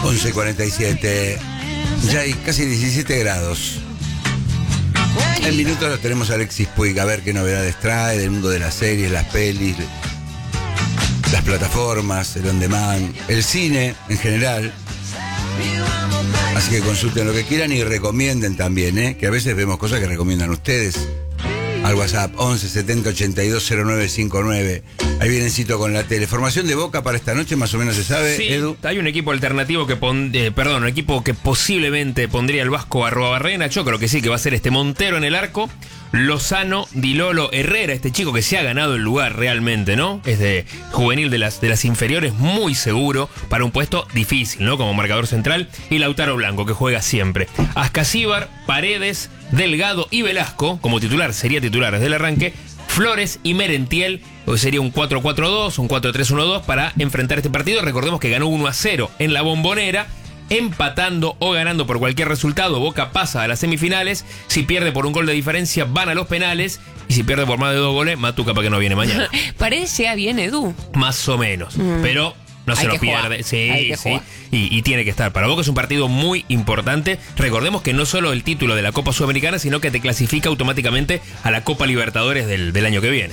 11:47. Ya hay casi 17 grados. En minutos lo tenemos a Alexis Puig, a ver qué novedades trae del mundo de las series, las pelis, las plataformas, el on demand, el cine en general. Así que consulten lo que quieran y recomienden también, que a veces vemos cosas que recomiendan ustedes. Al WhatsApp 11 70 82 09 59. Ahí viene Cito con la tele. Formación de Boca para esta noche, más o menos se sabe, Sí, Edu. hay un equipo alternativo que un equipo que posiblemente pondría el Vasco Arruabarrena. Yo creo que sí, que va a ser Montero en el arco, Lozano, Dilolo, Herrera, este chico que se ha ganado el lugar realmente, ¿no? Es de juvenil de las inferiores, muy seguro para un puesto difícil, ¿no? Como marcador central. Y Lautaro Blanco, que juega siempre. Ascasíbar, Paredes, Delgado y Velasco, como titular, sería titular desde el arranque. Flores y Merentiel, sería un 4-4-2, un 4-3-1-2 para enfrentar este partido. Recordemos que ganó 1-0 en la Bombonera. Empatando o ganando por cualquier resultado, Boca pasa a las semifinales. Si pierde por un gol de diferencia, van a los penales. Y si pierde por más de 2 goles, Matuca para que no viene mañana. Parece llega bien, Edu. Más o menos. Pero no se lo pierde. Sí, sí. Y tiene que estar. Para Boca es un partido muy importante. Recordemos que no solo el título de la Copa Sudamericana, sino que te clasifica automáticamente a la Copa Libertadores del año que viene.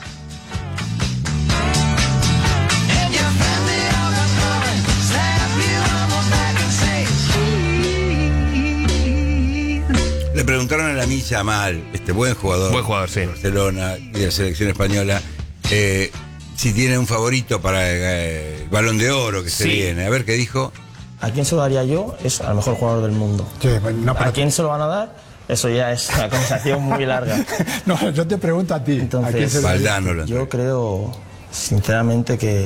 Le preguntaron a la Milla Mal, buen jugador. Buen jugador, sí. De Barcelona y de la selección española, si tiene un favorito para el Balón de Oro que se viene. A ver qué dijo. ¿A quién se lo daría yo? Es al mejor jugador del mundo. Sí, no, ¿A quién se lo van a dar? Eso ya es una conversación muy larga. No, yo te pregunto a ti. Entonces, ¿a quién se lo daría? Valdano, yo creo, sinceramente, que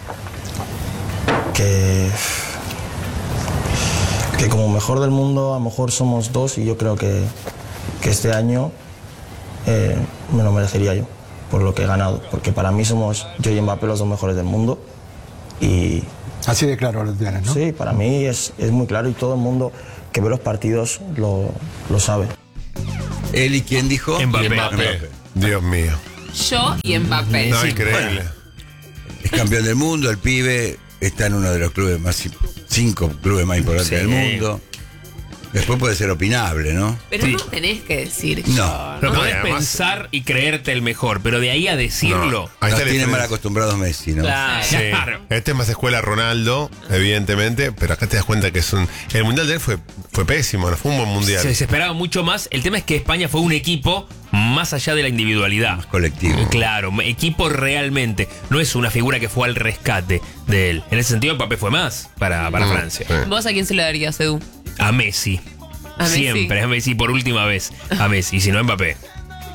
como mejor del mundo, a lo mejor somos dos, y yo creo que este año me lo merecería yo, por lo que he ganado. Porque para mí somos yo y Mbappé los dos mejores del mundo. Y así de claro lo tienes, ¿no? sí, para mí es muy claro, y todo el mundo que ve los partidos lo sabe. ¿Él y quién dijo? Mbappé. Dios mío. Yo y Mbappé. No, Sí, increíble. bueno, es campeón del mundo, el pibe está en uno de los clubes más 5 clubes más importantes del mundo. Después puede ser opinable, ¿no? Pero Sí. no tenés que decir No. yo, Pero ¿no? podés además- pensar y creerte el mejor, pero de ahí a decirlo. No, ahí está Nos la tienen mal diferencia. acostumbrados Messi, ¿no? Claro. Sí. Este es más escuela Ronaldo, evidentemente, pero acá te das cuenta que es el mundial de él fue pésimo, no fue un buen mundial. Se esperaba mucho más. El tema es que España fue un equipo más allá de la individualidad. Colectivo. Claro, equipo realmente. No es una figura que fue al rescate de él. En ese sentido, Mbappé fue más para Francia. Sí. ¿Vos a quién se lo darías, Edu? A Messi. ¿A Messi? Siempre, a Messi por última vez. A Messi, y si no, Mbappé.